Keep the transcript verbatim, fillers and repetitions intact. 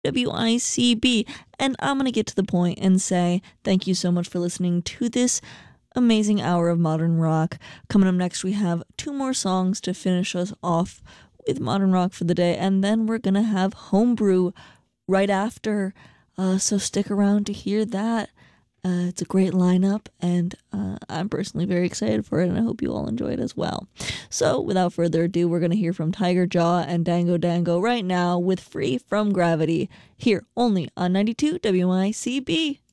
W I C B. And I'm going to get to the point and say thank you so much for listening to this amazing hour of modern rock. Coming up next, we have two more songs to finish us off with modern rock for the day, and then we're going to have Homebrew right after. Uh, so stick around to hear that. Uh, it's a great lineup, and uh, I'm personally very excited for it, and I hope you all enjoy it as well. So, without further ado, we're going to hear from Tiger Jaw and Dango Dango right now with Free from Gravity, here only on ninety-two W I C B.